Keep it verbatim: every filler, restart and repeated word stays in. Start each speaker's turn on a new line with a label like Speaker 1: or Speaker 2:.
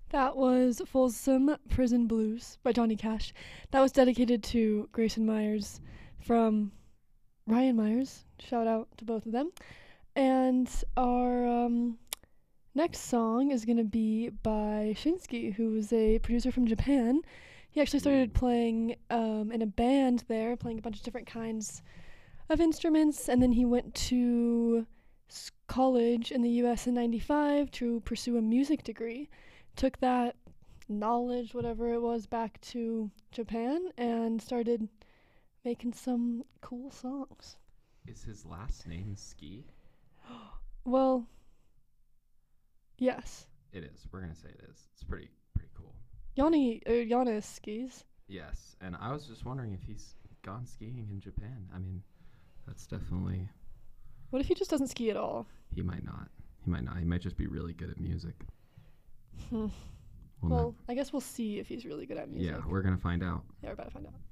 Speaker 1: That was Folsom Prison Blues by Johnny Cash. That was dedicated to Grayson Myers from Ryan Myers. Shout out to both of them. And our um, next song is going to be by Shinsuke, who was a producer from Japan. He actually started playing um, in a band there, playing a bunch of different kinds of instruments, and then he went to college in the U S in ninety-five to pursue a music degree. Took that knowledge, whatever it was, back to Japan and started making some cool songs.
Speaker 2: Is his last name Ski?
Speaker 1: Well, yes.
Speaker 2: It is. We're gonna say it is. It's pretty pretty cool.
Speaker 1: Yanni, uh, Giannis skis.
Speaker 2: Yes, and I was just wondering if he's gone skiing in Japan. I mean, that's definitely.
Speaker 1: What if he just doesn't ski at all?
Speaker 2: He might not. He might not. He might just be really good at music.
Speaker 1: Hmm.
Speaker 2: Well,
Speaker 1: Well,
Speaker 2: no.
Speaker 1: I guess we'll see if he's really good at music.
Speaker 2: Yeah, we're gonna find out.
Speaker 1: Yeah, we're about to find out.